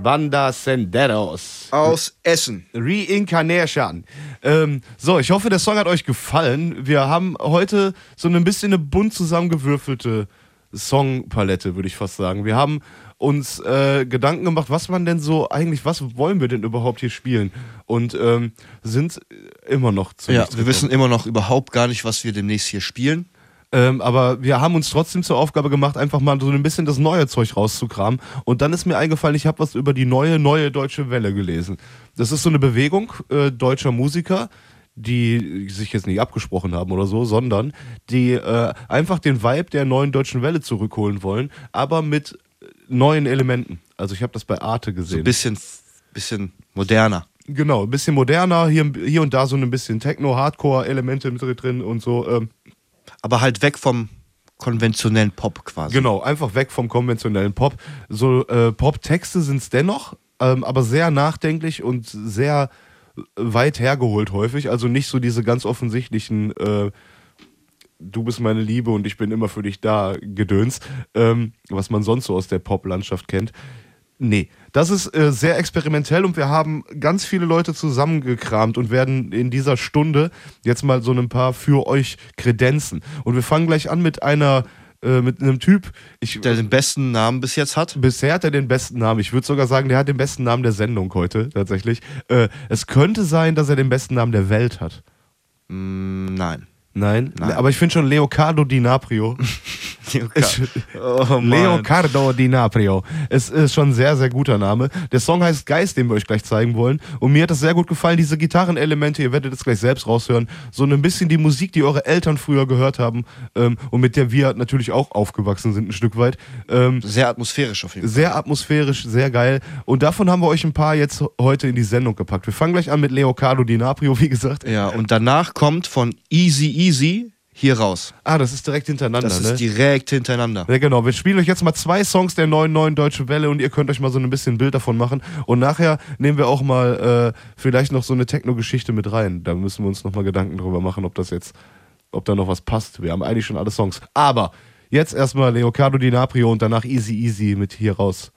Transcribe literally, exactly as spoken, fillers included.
Banda Senderos. Aus Essen. Reincarnation. Ähm, so, ich hoffe, der Song hat euch gefallen. Wir haben heute so ein bisschen eine bunt zusammengewürfelte Songpalette, würde ich fast sagen. Wir haben uns äh, Gedanken gemacht, was man denn so eigentlich, was wollen wir denn überhaupt hier spielen? Und ähm, sind immer noch zu Ja, nichts wir gekommen. wissen immer noch überhaupt gar nicht, was wir demnächst hier spielen. Ähm, aber wir haben uns trotzdem zur Aufgabe gemacht, einfach mal so ein bisschen das neue Zeug rauszukramen. Und dann ist mir eingefallen, ich habe was über die neue, neue Deutsche Welle gelesen. Das ist so eine Bewegung äh, deutscher Musiker, die sich jetzt nicht abgesprochen haben oder so, sondern die äh, einfach den Vibe der neuen Deutschen Welle zurückholen wollen, aber mit neuen Elementen. Also ich habe das bei Arte So gesehen. ein bisschen, bisschen moderner. Genau, ein bisschen moderner, hier, hier und da so ein bisschen Techno-Hardcore-Elemente mit drin und so. Ähm, Aber halt weg vom konventionellen Pop quasi. Genau, einfach weg vom konventionellen Pop. So äh, Pop-Texte sind es dennoch, ähm, aber sehr nachdenklich und sehr weit hergeholt häufig. Also nicht so diese ganz offensichtlichen äh, Du bist meine Liebe und ich bin immer für dich da Gedöns, ähm, was man sonst so aus der Pop-Landschaft kennt. Nee, das ist äh, sehr experimentell und wir haben ganz viele Leute zusammengekramt und werden in dieser Stunde jetzt mal so ein paar für euch kredenzen. Und wir fangen gleich an mit einer, äh, mit einem Typ, ich, Der den besten Namen bis jetzt hat. bisher hat er den besten Namen. Ich würde sogar sagen, der hat den besten Namen der Sendung heute, tatsächlich. Äh, es könnte sein, dass er den besten Namen der Welt hat. Mm, nein. Nein, Nein. aber ich finde schon Leonardo DiCaprio. Ist- Oh, Mann. Leonardo DiCaprio. Es ist schon ein sehr, sehr guter Name. Der Song heißt Geist, den wir euch gleich zeigen wollen. Und mir hat das sehr gut gefallen, diese Gitarrenelemente, ihr werdet es gleich selbst raushören. So ein bisschen die Musik, die eure Eltern früher gehört haben ähm, und mit der wir natürlich auch aufgewachsen sind ein Stück weit. Ähm, Sehr atmosphärisch auf jeden Fall. sehr atmosphärisch, sehr geil. Und davon haben wir euch ein paar jetzt heute in die Sendung gepackt. Wir fangen gleich an mit Leonardo DiCaprio, wie gesagt. Ja, und danach kommt von Easy Easy hier raus. Ah, das ist direkt hintereinander, Das ne? ist direkt hintereinander. Ja, genau. Wir spielen euch jetzt mal zwei Songs der neuen, neuen Deutsche Welle und ihr könnt euch mal so ein bisschen ein Bild davon machen. Und nachher nehmen wir auch mal äh, vielleicht noch so eine Techno-Geschichte mit rein. Da müssen wir uns noch mal Gedanken drüber machen, ob das jetzt, ob da noch was passt. Wir haben eigentlich schon alle Songs. Aber jetzt erstmal Leonardo DiCaprio und danach Easy Easy mit hier raus.